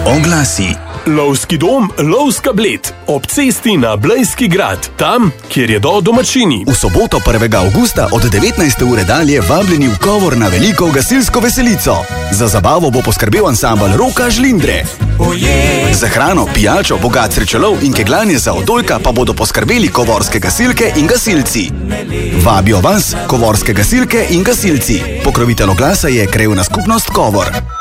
Oglasi. Lovski dom Lovska Bled, ob cesti na Blejski grad, tam, kjer jedo domačini. V soboto 1. avgusta od 19. ure dalje vabljeni v Kovor na veliko gasilsko veselico. Za zabavo bo poskrbel ansambel Roka Žlindre. Za hrano, pijačo, bogat srečolov in kegljanje za odojka pa bodo poskrbeli kovorske gasilke in gasilci. Vabijo vas kovorske gasilke in gasilci. Pokrovitelj oglasa je Krajevna skupnost Kovor.